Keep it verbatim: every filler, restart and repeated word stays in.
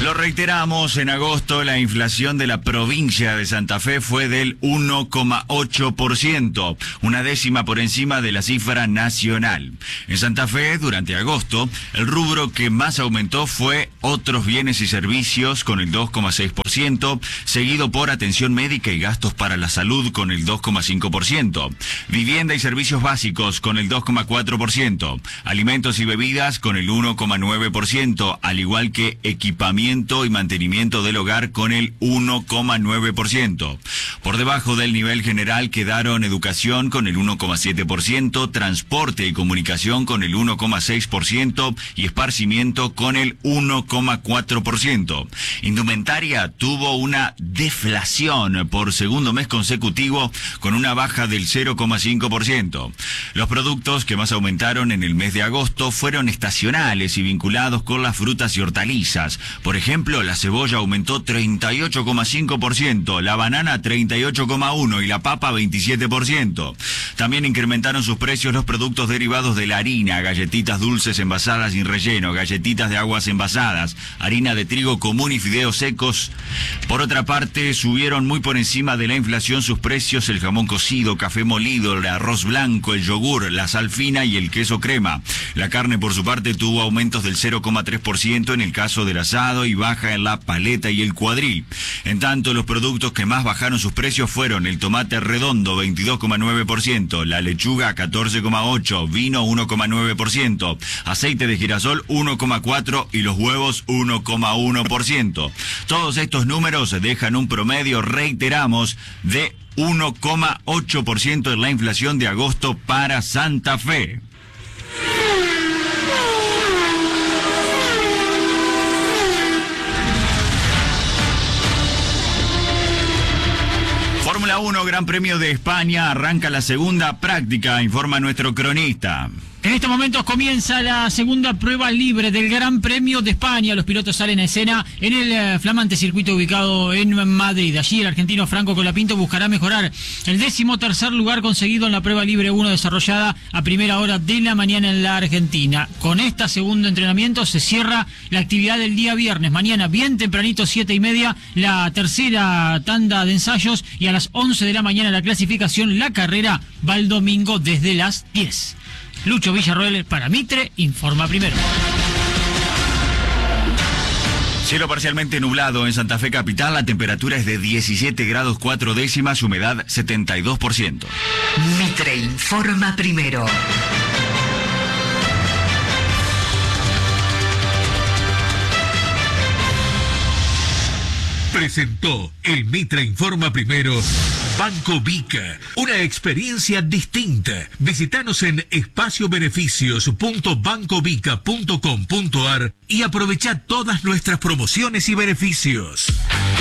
Lo reiteramos, en agosto la inflación de la provincia de Santa Fe fue del uno coma ocho por ciento, una décima por encima de la cifra nacional. En Santa Fe, durante agosto, el rubro que más aumentó fue otros bienes y servicios con el dos coma seis por ciento, seguido por atención médica y gastos para la salud con el dos coma cinco por ciento, vivienda y servicios básicos con el dos coma cuatro por ciento, alimentos y bebidas con el uno coma nueve por ciento, al igual que equipamiento y mantenimiento del hogar con el uno coma nueve por ciento. Por debajo del nivel general quedaron educación con el uno coma siete por ciento, transporte y comunicación con el uno coma seis por ciento y esparcimiento con el uno coma cuatro por ciento. Indumentaria tuvo una deflación por segundo mes consecutivo con una baja del cero coma cinco por ciento. Los productos que más aumentaron en el mes de agosto fueron estacionales y vinculados con las frutas y hortalizas. Por ejemplo, la cebolla aumentó treinta y ocho coma cinco por ciento, la banana treinta y ocho coma uno por ciento y la papa veintisiete por ciento. También incrementaron sus precios los productos derivados de la harina, galletitas dulces envasadas sin relleno, galletitas de aguas envasadas, harina de trigo común y fideos secos. Por otra parte, subieron muy por encima de la inflación sus precios el jamón cocido, café molido, el arroz blanco, el yogur, la sal fina y el queso crema. La carne, por su parte, tuvo aumentos del cero coma tres por ciento en el caso del asado y baja en la paleta y el cuadril. En tanto, los productos que más bajaron sus precios fueron el tomate redondo veintidós coma nueve por ciento, la lechuga catorce coma ocho por ciento, vino uno coma nueve por ciento, aceite de girasol uno coma cuatro por ciento y los huevos uno coma uno por ciento. Todos estos números dejan un promedio, reiteramos, de uno coma ocho por ciento en la inflación de agosto para Santa Fe. Fórmula uno, Gran Premio de España, arranca la segunda práctica, informa nuestro cronista. En estos momentos comienza la segunda prueba libre del Gran Premio de España. Los pilotos salen a escena en el eh, flamante circuito ubicado en Madrid. Allí el argentino Franco Colapinto buscará mejorar el décimo tercer lugar conseguido en la prueba libre uno desarrollada a primera hora de la mañana en la Argentina. Con este segundo entrenamiento se cierra la actividad del día viernes. Mañana bien tempranito, siete y media, la tercera tanda de ensayos y a las once de la mañana la clasificación. La carrera va el domingo desde las diez. Lucho Villarroel para Mitre, informa primero. Cielo parcialmente nublado en Santa Fe capital, la temperatura es de diecisiete grados cuatro décimas, humedad setenta y dos por ciento. Mitre informa primero. Presentó el Mitre Informa Primero Banco Vica, una experiencia distinta. Visítanos en espacio beneficios punto banco vica punto com punto ar y aprovecha todas nuestras promociones y beneficios.